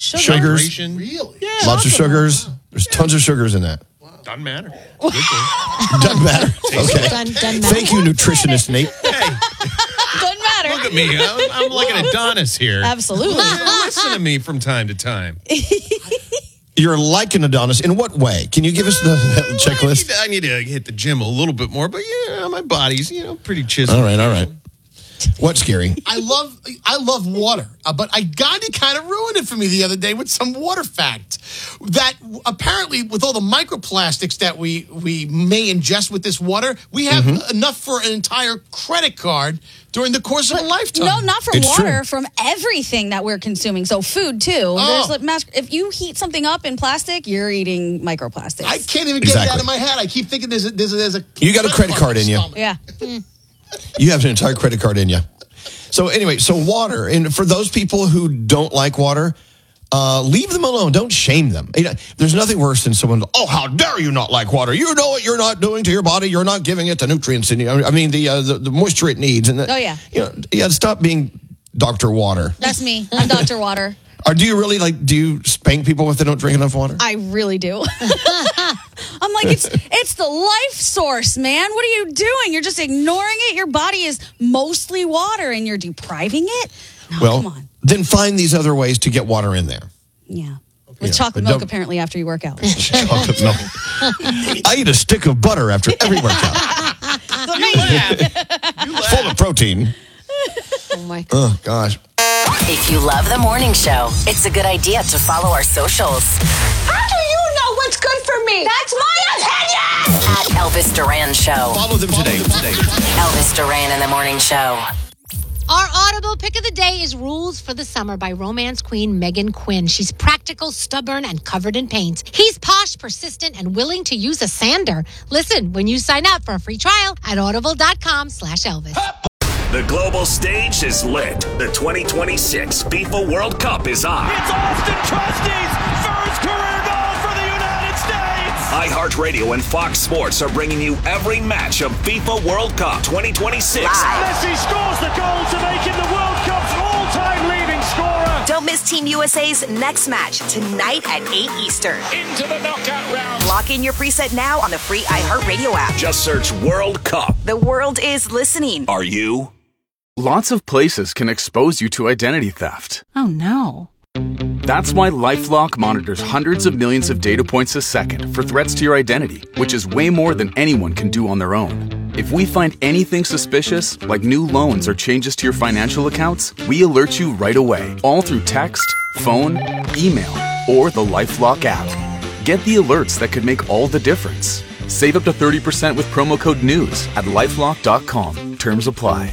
Sugars. Really? Yeah. Lots of sugars. There's tons of sugars in that. Doesn't matter. Doesn't matter. Okay. Doesn't matter. Thank you, nutritionist Nate. Hey, Doesn't matter. look at me. I'm like an Adonis here. Absolutely. Listen to me from time to time. You're like an Adonis. In what way? Can you give us the checklist? I need to hit the gym a little bit more, but yeah, my body's, pretty chiseled. All right. What's scary? I love water, but I got to kind of ruin it for me the other day with some water fact that apparently with all the microplastics that we may ingest with this water, we have enough for an entire credit card during the course of a lifetime. No, not from It's water, true. from everything that we're consuming. So food, too. If you heat something up in plastic, you're eating microplastics. I can't even get it out of my head. I keep thinking there's a You got a credit card in you. Yeah. You have an entire credit card in you. So anyway, water. And for those people who don't like water, leave them alone. Don't shame them. There's nothing worse than someone, how dare you not like water? You know what you're not doing to your body. You're not giving it the nutrients, the moisture it needs. And stop being Dr. Water. That's me. I'm Dr. Water. Or do you really do you spank people if they don't drink enough water? I really do. I'm like, it's the life source, man. What are you doing? You're just ignoring it. Your body is mostly water and you're depriving it? No, come on. Then find these other ways to get water in there. Yeah. With chocolate milk, apparently, after you work out. Chocolate milk. I eat a stick of butter after every workout. Full of protein. Oh, my God. Oh, gosh. If you love the morning show, it's a good idea to follow our socials. How do you know what's good for me? That's my opinion! At Elvis Duran Show. Follow them today. Elvis Duran in the Morning Show. Our Audible pick of the day is Rules for the Summer by romance queen Megan Quinn. She's practical, stubborn, and covered in paint. He's posh, persistent, and willing to use a sander. Listen when you sign up for a free trial at audible.com/Elvis. The global stage is lit. The 2026 FIFA World Cup is on. It's Austin Trusty's first career goal for the United States. iHeartRadio and Fox Sports are bringing you every match of FIFA World Cup 2026. Messi scores the goal to make him the World Cup's all-time leading scorer. Don't miss Team USA's next match tonight at 8 Eastern. Into the knockout round. Lock in your preset now on the free iHeartRadio app. Just search World Cup. The world is listening. Are you? Lots of places can expose you to identity theft. Oh, no. That's why LifeLock monitors hundreds of millions of data points a second for threats to your identity, which is way more than anyone can do on their own. If we find anything suspicious, like new loans or changes to your financial accounts, we alert you right away, all through text, phone, email, or the LifeLock app. Get the alerts that could make all the difference. Save up to 30% with promo code NEWS at LifeLock.com. Terms apply.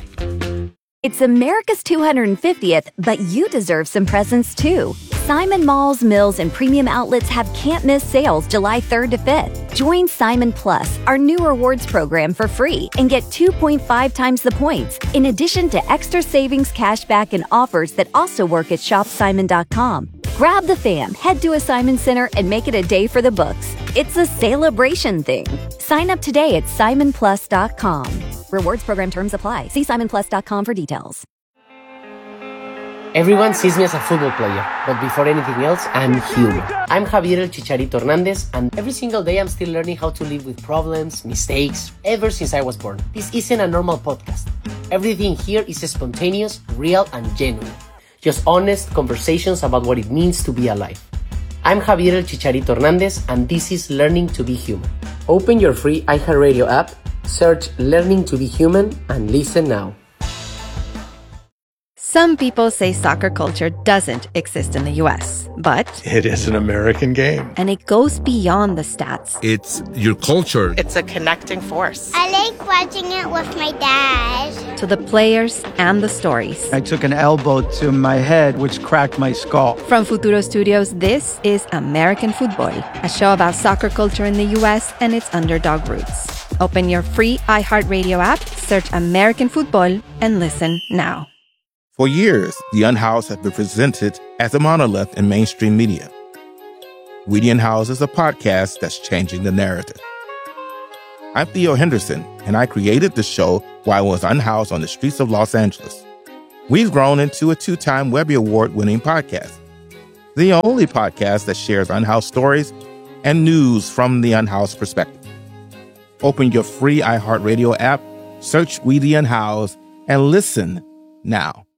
It's America's 250th, but you deserve some presents too. Simon Malls, Mills, and Premium Outlets have can't-miss sales July 3rd to 5th. Join Simon Plus, our new rewards program, for free and get 2.5 times the points, in addition to extra savings, cashback, and offers that also work at shopsimon.com. Grab the fam, head to a Simon Center, and make it a day for the books. It's a celebration thing. Sign up today at simonplus.com. Rewards program terms apply. See simonplus.com for details. Everyone sees me as a football player, but before anything else, I'm human. I'm Javier El Chicharito Hernandez, and every single day I'm still learning how to live with problems, mistakes, ever since I was born. This isn't a normal podcast. Everything here is spontaneous, real, and genuine. Just honest conversations about what it means to be alive. I'm Javier El Chicharito Hernandez, and this is Learning to be Human. Open your free iHeartRadio app, search Learning to be Human, and listen now. Some people say soccer culture doesn't exist in the U.S., but it is an American game. And it goes beyond the stats. It's your culture. It's a connecting force. I like watching it with my dad. To the players and the stories. I took an elbow to my head, which cracked my skull. From Futuro Studios, this is American Football, a show about soccer culture in the U.S. and its underdog roots. Open your free iHeartRadio app, search American Football, and listen now. For years, The Unhoused has been presented as a monolith in mainstream media. We the Unhoused is a podcast that's changing the narrative. I'm Theo Henderson, and I created the show while I was unhoused on the streets of Los Angeles. We've grown into a 2-time Webby Award-winning podcast. the only podcast that shares unhoused stories and news from the unhoused perspective. Open your free iHeartRadio app, search We the Unhoused, and listen now.